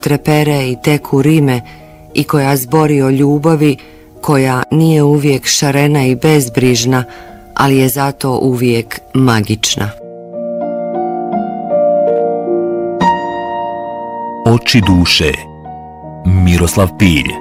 trepere i teku rime i koja zbori o ljubavi, koja nije uvijek šarena i bezbrižna, ali je zato uvijek magična. Oči duše. Miroslav Pilj.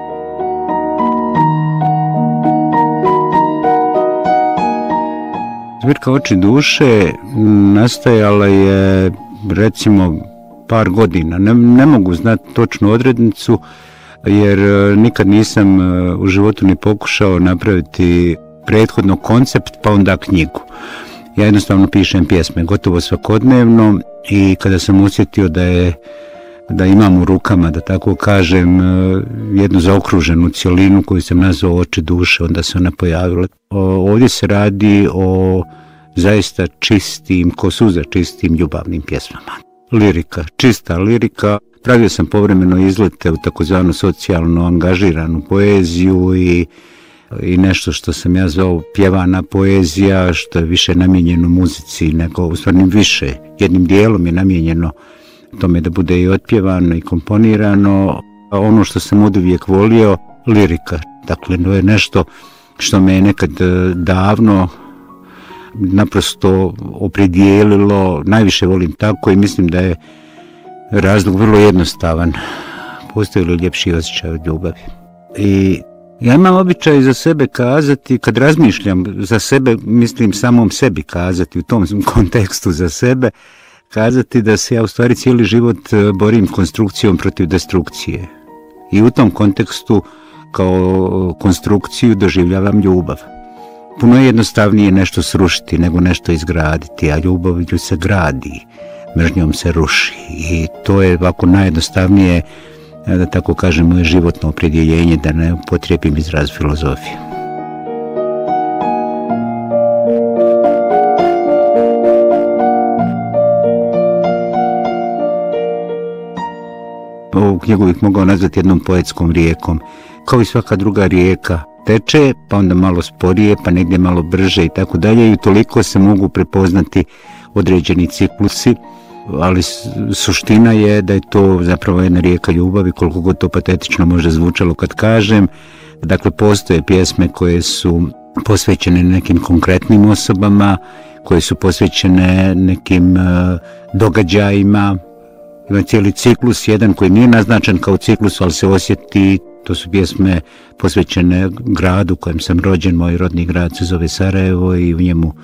Zbirka Oči duše nastajala je recimo par godina. Ne mogu znati točnu odrednicu jer nikad nisam u životu ni pokušao napraviti prethodno koncept pa onda knjigu. Ja jednostavno pišem pjesme gotovo svakodnevno i kada sam osjetio da imam u rukama, da tako kažem, jednu zaokruženu cjelinu koju sam nazvao Oči duše, onda se ona pojavila. Ovdje se radi o zaista čistim, ko suza čistim ljubavnim pjesmama. Lirika, čista lirika. Pravio sam povremeno izlete u takozvanu socijalno angažiranu poeziju i nešto što sam ja zvao pjevana poezija, što je više namijenjeno muzici, nego u stvari više, jednim dijelom je namijenjeno tome da bude i otpjevano i komponirano. A ono što sam oduvijek volio, lirika. Dakle, to je nešto što me je nekad davno naprosto opredijelilo. Najviše volim tako i mislim da je razlog vrlo jednostavan. Postoji li ljepši osjećaj od ljubavi? I ja imam običaj za sebe kazati, kad razmišljam za sebe, mislim samom sebi kazati, u tom kontekstu za sebe, kazati da se ja u stvari cijeli život borim konstrukcijom protiv destrukcije. I u tom kontekstu kao konstrukciju doživljavam ljubav. Puno je jednostavnije nešto srušiti nego nešto izgraditi, a ljubavlju se gradi, mržnjom se ruši. I to je ovako najjednostavnije, da tako kažem, moje životno opredjeljenje, da ne upotrijebim izraz filozofije. Ovu knjigu bih mogao nazvati jednom poetskom rijekom. Kao i svaka druga rijeka, teče, pa onda malo sporije, pa negdje malo brže i tako dalje, i toliko se mogu prepoznati određeni ciklusi, ali suština je da je to zapravo jedna rijeka ljubavi, koliko god to patetično može zvučalo kad kažem. Dakle, postoje pjesme koje su posvećene nekim konkretnim osobama, koje su posvećene nekim događajima. Ima cijeli ciklus, jedan koji nije naznačen kao ciklus, ali se osjeti. To su pjesme posvećene gradu u kojem sam rođen, moj rodni grad se zove Sarajevo i u njemu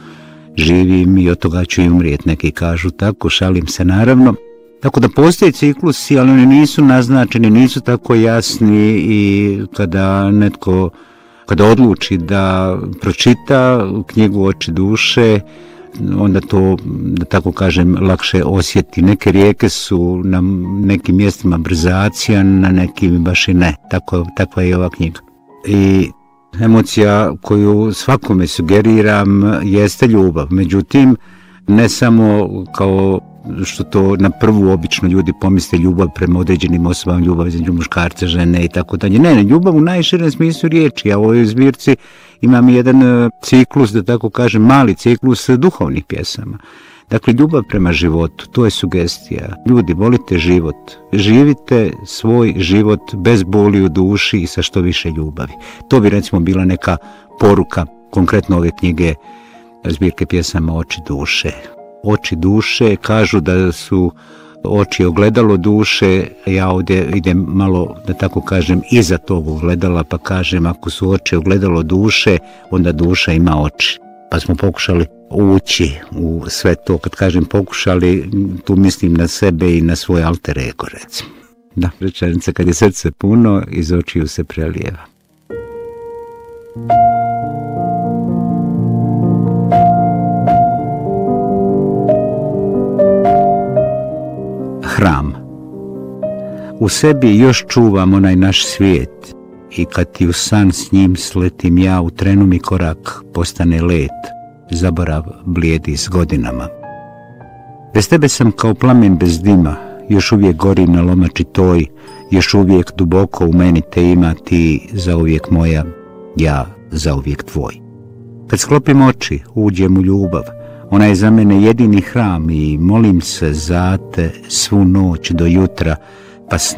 živim i od toga ću i umrijeti, neki kažu tako, šalim se naravno. Tako da postoje ciklusi, ali oni nisu naznačeni, nisu tako jasni i kada netko odluči da pročita knjigu Oči duše, onda to, da tako kažem, lakše osjeti. Neke rijeke su na nekim mjestima brzacija, na nekim baš i ne. Takva je ova knjiga. I emocija koju svakome sugeriram jeste ljubav. Međutim, ne samo kao što to na prvu obično ljudi pomisle ljubav prema određenim osobama, ljubav između muškarca, žene i tako dalje. Ne, ljubav u najširem smislu riječi. Ja u ovoj zbirci imam jedan ciklus, da tako kažem, mali ciklus duhovnih pjesama. Dakle, ljubav prema životu, to je sugestija. Ljudi, volite život. Živite svoj život bez boli u duši i sa što više ljubavi. To bi recimo bila neka poruka, konkretno ove knjige, zbirke pjesama Oči duše. Oči duše, kažu da su oči ogledalo duše, ja ovdje idem malo, da tako kažem, iza tog ogledala, pa kažem, ako su oči ogledalo duše, onda duša ima oči. Pa smo pokušali ući u sve to, kad kažem pokušali, tu mislim na sebe i na svoj alter ego, recimo. Da, rečenica, kad je srce puno, iz očiju se prelijeva. Hram. U sebi još čuvam onaj naš svijet i kad ti u san s njim sletim ja, u trenu mi korak postane let, zaborav blijedi s godinama. Bez tebe sam kao plamen bez dima, još uvijek gorim na lomači toj, još uvijek duboko u meni te ima, ti zauvijek moja, ja zauvijek tvoj. Kad sklopim oči, uđem u ljubav, ona je za mene jedini hram i molim se za te svu noć do jutra, pa